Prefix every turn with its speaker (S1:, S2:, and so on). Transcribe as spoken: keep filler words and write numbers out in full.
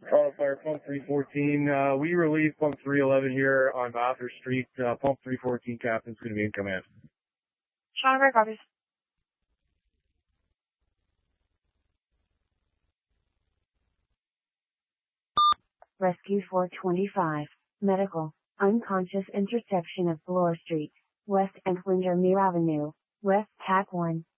S1: Call Fire Pump three fourteen. Uh, we relieve Pump three eleven here on Bathurst Street. Uh, Pump three fourteen captain's going to be in command.
S2: Schonberg, copies.
S3: Rescue four twenty-five. Medical. Unconscious intersection of Bloor Street, West and Windermere Avenue, West Tack one.